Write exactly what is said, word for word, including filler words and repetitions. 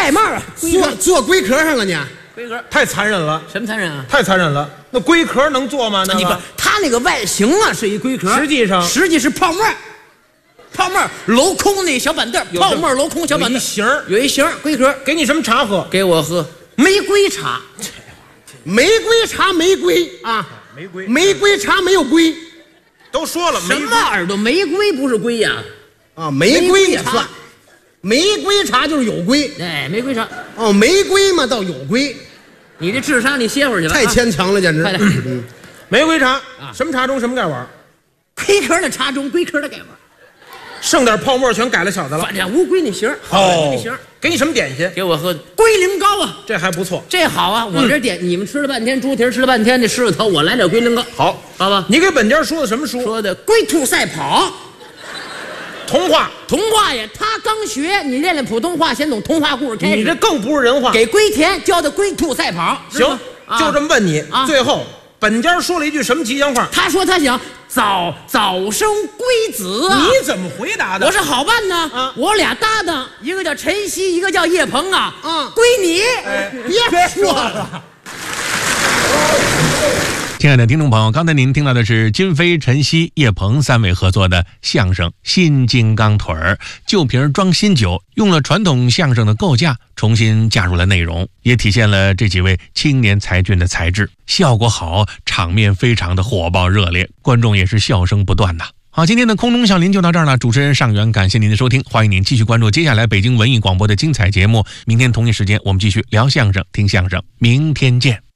戴帽啊， 坐坐龟壳上了呢。 龟壳太残忍了， 什么残忍啊？ 太残忍了。那龟壳能做吗？那你不，它那个外形啊是一龟壳， 实际上实际是泡沫。泡沫镂空那小板凳，泡沫镂空小板凳， 有一形儿， 有一形儿龟壳。 给你什么茶喝？ 给我喝玫瑰茶。 玫瑰茶玫瑰啊， 玫瑰玫瑰茶没有龟。 都说了， 什么耳朵？玫瑰不是龟呀？ 啊，玫瑰也算。玫瑰茶就是有龟。 哎，玫瑰茶。 哦，玫瑰嘛倒有龟。 你这智商你歇会儿去吧。 太牵强了，简直。 快来， 玫瑰茶啊，什么茶中什么盖碗？ 龟壳的茶中龟壳的盖碗。 剩点泡沫全改了小的了， 反正乌龟那形儿， 哦， 那形儿。 给你什么点心？ 给我喝龟苓膏啊， 这还不错， 这好啊。我这点、嗯、你们吃了半天猪蹄吃了半天这狮子头，我来点龟苓膏。 好， 好吧。 你给本家说的什么书？ 说的龟兔赛跑， 童话， 童话呀。他刚学，你练练普通话，先从童话故事开始。 你这更不是人话。 给龟田教的龟兔赛跑， 行， 啊、 就这么问你。 啊、 最后，本家说了一句什么吉祥话？ 他说他想早早生贵子、啊。 你怎么回答的？ 我说好办呢。啊，我俩搭档，一个叫陈曦，一个叫叶鹏啊。啊，归你。 哎， 别说了。 亲爱的听众朋友，刚才您听到的是金飞、陈曦、叶鹏三位合作的相声《新金刚腿儿》，旧瓶装新酒，用了传统相声的构架，重新加入了内容，也体现了这几位青年才俊的才智，效果好，场面非常的火爆热烈，观众也是笑声不断呐。好，今天的空中笑林就到这儿了。主持人尚元，感谢您的收听，欢迎您继续关注接下来北京文艺广播的精彩节目。明天同一时间，我们继续聊相声、听相声，明天见。